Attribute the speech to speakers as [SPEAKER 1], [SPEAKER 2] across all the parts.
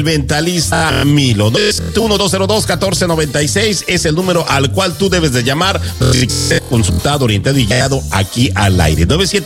[SPEAKER 1] Mentalista Milo. 971-202-1496 es el número al cual tú debes de llamar si quieres consultado, orientado y guiado aquí al aire.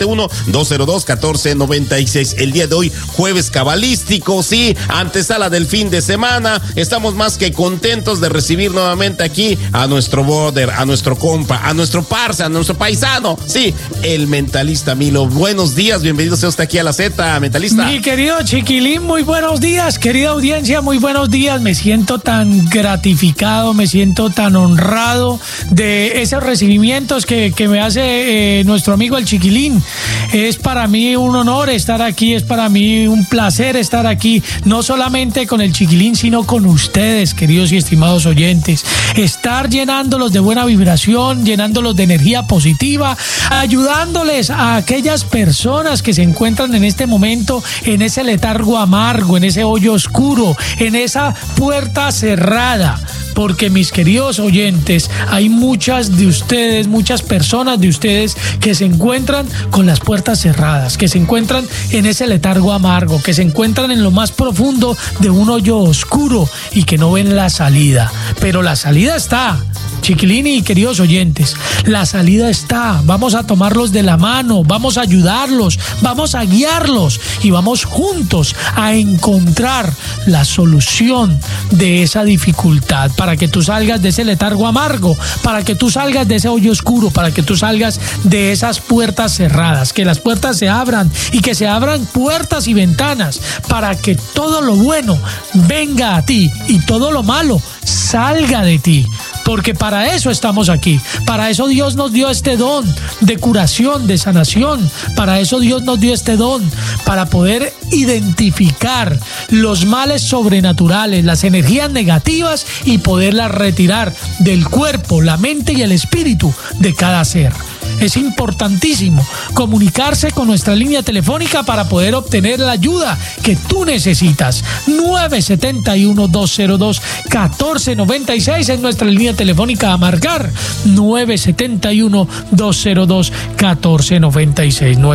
[SPEAKER 1] 971-202-1496. El día de hoy, jueves cabalístico, sí, antesala del fin de semana. Estamos más que contentos de recibir nuevamente aquí a nuestro brother, a nuestro compa, a nuestro parza, a nuestro paisano, sí, el Mentalista Milo. Buenos días, bienvenido sea usted aquí a la Z, Mentalista.
[SPEAKER 2] Mi querido Chiquilín, muy buenos días, querida audiencia, muy buenos días. Me siento tan gratificado, me siento tan honrado de esos recibimientos que me hace nuestro amigo el Chiquilín. Es para mí un honor estar aquí, es para mí un placer estar aquí, no solamente con el Chiquilín, sino con ustedes, queridos y estimados oyentes. Estar llenándolos de buena vibración, llenándolos de energía positiva, ayudándoles a aquellas personas que se encuentran en este momento en ese letargo amargo, en ese hoyo oscuro, en esa puerta cerrada. Porque, mis queridos oyentes, hay muchas de ustedes, muchas personas de ustedes que se encuentran con las puertas cerradas, que se encuentran en ese letargo amargo, que se encuentran en lo más profundo de un hoyo oscuro y que no ven la salida. Pero la salida está. Chiquilín y queridos oyentes, la salida está. Vamos a tomarlos de la mano, vamos a ayudarlos, vamos a guiarlos y vamos juntos a encontrar la solución de esa dificultad para que tú salgas de ese letargo amargo, para que tú salgas de ese hoyo oscuro, para que tú salgas de esas puertas cerradas, que las puertas se abran y que se abran puertas y ventanas para que todo lo bueno venga a ti y todo lo malo salga de ti. Porque para eso estamos aquí, para eso Dios nos dio este don de curación, de sanación, para eso Dios nos dio este don, para poder identificar los males sobrenaturales, las energías negativas y poderlas retirar del cuerpo, la mente y el espíritu de cada ser. Es importantísimo comunicarse con nuestra línea telefónica para poder obtener la ayuda que tú necesitas. 971-202-1496 es nuestra línea telefónica a marcar. 971-202-1496.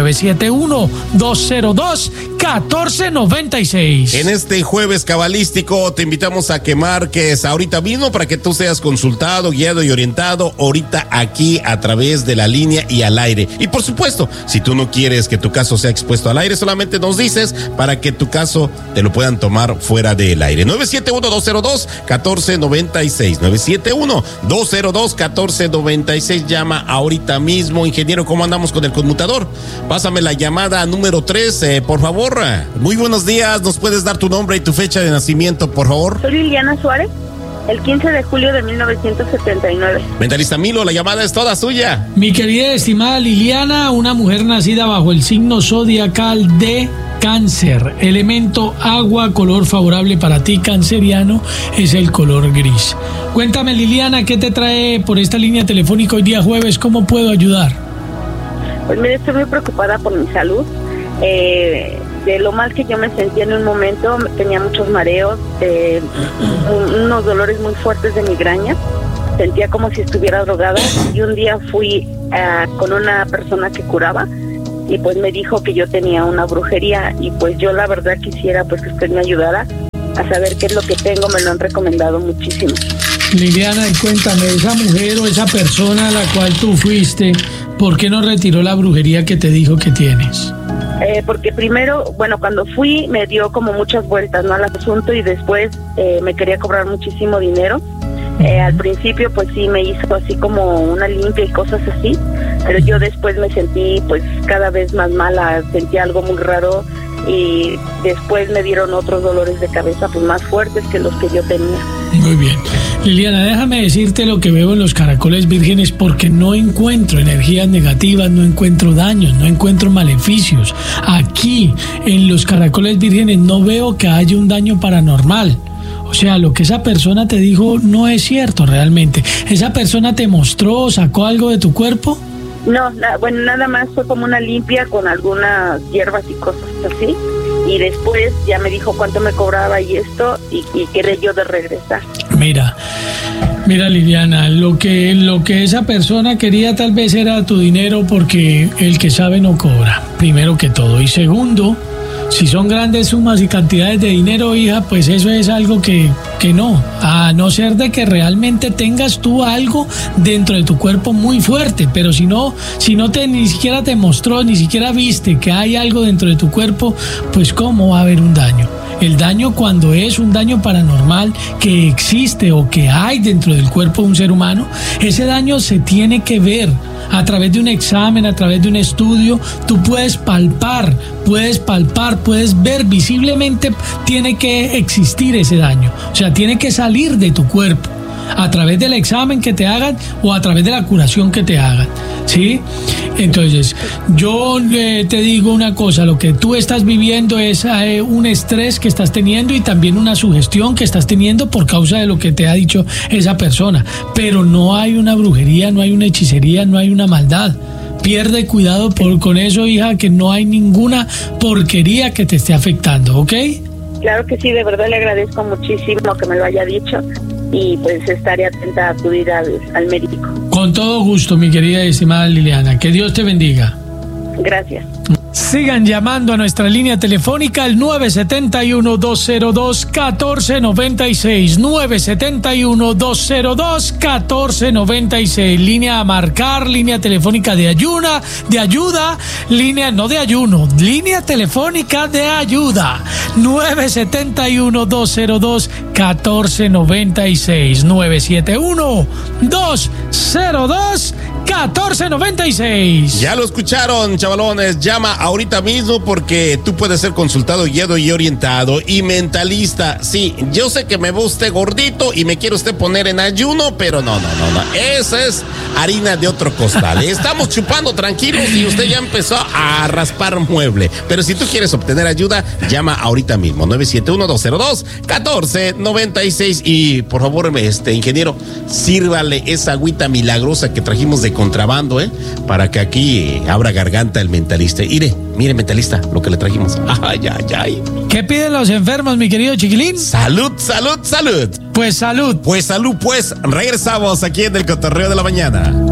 [SPEAKER 2] 971-202-1496.
[SPEAKER 1] En este jueves cabalístico te invitamos a que marques ahorita mismo para que tú seas consultado, guiado y orientado ahorita aquí a través de la línea y al aire. Y por supuesto, si tú no quieres que tu caso sea expuesto al aire, solamente nos dices para que tu caso te lo puedan tomar fuera del aire. 971-202-1496. 971-202-1496. Llama ahorita mismo. Ingeniero, ¿cómo andamos con el conmutador? Pásame la llamada número 3, por favor. Muy buenos días. ¿Nos puedes dar tu nombre y tu fecha de nacimiento, por favor?
[SPEAKER 3] Soy Liliana Suárez. El 15 de julio de 1979.
[SPEAKER 1] Mentalista Milo, la llamada es toda suya.
[SPEAKER 2] Mi querida estimada Liliana, una mujer nacida bajo el signo zodiacal de Cáncer, elemento agua, color favorable para ti, canceriano, es el color gris. Cuéntame, Liliana, ¿qué te trae por esta línea telefónica hoy día jueves? ¿Cómo puedo ayudar?
[SPEAKER 3] Pues mire, estoy muy preocupada por mi salud. De lo mal que yo me sentía en un momento, tenía muchos mareos, unos dolores muy fuertes de migraña, sentía como si estuviera drogada y un día fui con una persona que curaba y pues me dijo que yo tenía una brujería y pues yo la verdad quisiera pues que usted me ayudara a saber qué es lo que tengo, me lo han recomendado muchísimo.
[SPEAKER 2] Liliana, cuéntame, esa mujer o esa persona a la cual tú fuiste, ¿por qué no retiró la brujería que te dijo que tienes?
[SPEAKER 3] Porque primero, bueno, cuando fui me dio como muchas vueltas, ¿no?, al asunto y después me quería cobrar muchísimo dinero. Al principio pues sí me hizo así como una limpia y cosas así, pero yo después me sentí pues cada vez más mala, sentí algo muy raro y después me dieron otros dolores de cabeza pues más fuertes que los que yo tenía.
[SPEAKER 2] Muy bien. Liliana, déjame decirte lo que veo en los caracoles vírgenes porque no encuentro energías negativas, no encuentro daños, no encuentro maleficios. Aquí, en los caracoles vírgenes, no veo que haya un daño paranormal. O sea, lo que esa persona te dijo no es cierto realmente. ¿Esa persona te mostró, sacó algo de tu cuerpo?
[SPEAKER 3] No, bueno, nada más fue como una limpia con algunas hierbas y cosas así. Y después ya me dijo cuánto me cobraba y esto, y quedé yo de regresar. Mira,
[SPEAKER 2] Liliana, lo que esa persona quería tal vez era tu dinero porque el que sabe no cobra, primero que todo. Y segundo, Si son grandes sumas y cantidades de dinero, hija, pues eso es algo que no. A no ser de que realmente tengas tú algo dentro de tu cuerpo muy fuerte. Pero si no ni siquiera te mostró, ni siquiera viste que hay algo dentro de tu cuerpo, pues ¿cómo va a haber un daño? El daño, cuando es un daño paranormal que existe o que hay dentro del cuerpo de un ser humano, ese daño se tiene que ver a través de un examen, a través de un estudio. Tú puedes palpar, puedes ver visiblemente. Tiene que existir ese daño, o sea, tiene que salir de tu cuerpo a través del examen que te hagan o a través de la curación que te hagan, ¿sí? Entonces, yo te digo una cosa, lo que tú estás viviendo es un estrés que estás teniendo y también una sugestión que estás teniendo por causa de lo que te ha dicho esa persona, pero no hay una brujería, no hay una hechicería, no hay una maldad. Pierde cuidado con eso, hija, que no hay ninguna porquería que te esté afectando, ¿ok?
[SPEAKER 3] Claro que sí, de verdad le agradezco muchísimo que me lo haya dicho y pues estaré atenta a acudir al médico.
[SPEAKER 2] Con todo gusto, mi querida y estimada Liliana. Que Dios te bendiga.
[SPEAKER 3] Gracias.
[SPEAKER 2] Sigan llamando a nuestra línea telefónica al 971-202-1496. 971-202-1496. Línea a marcar, línea telefónica de ayuda, línea no de ayuno, línea telefónica de ayuda. 971-202-1496. 971-202-1496.
[SPEAKER 1] Ya lo escucharon, chavalones. Llama ahorita mismo porque tú puedes ser consultado, guiado y orientado y mentalista. Sí, yo sé que me ve usted gordito y me quiere usted poner en ayuno, pero no. Esa es harina de otro costal. Estamos chupando tranquilos y usted ya empezó a raspar mueble. Pero si tú quieres obtener ayuda, llama ahorita mismo. 971-202-1496. Y por favor, ingeniero, sírvale esa agüita milagrosa que trajimos de contrabando, para que aquí abra garganta el mentalista. Mire, mentalista, lo que le trajimos. Ay.
[SPEAKER 2] ¿Qué piden los enfermos, mi querido chiquilín?
[SPEAKER 1] Salud.
[SPEAKER 2] Pues salud.
[SPEAKER 1] Pues regresamos aquí en el Cotorreo de la Mañana.